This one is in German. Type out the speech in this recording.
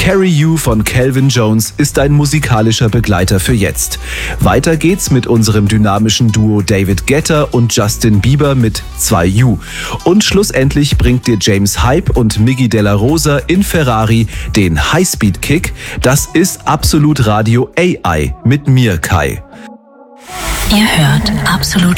Carry You von Calvin Jones ist ein musikalischer Begleiter für jetzt. Weiter geht's mit unserem dynamischen Duo David Guetta und Justin Bieber mit 2U. Und schlussendlich bringt dir James Hype und Miggy Della Rosa in Ferrari den Highspeed-Kick. Das ist Absolut Radio AI mit mir, Kai. Ihr hört Absolut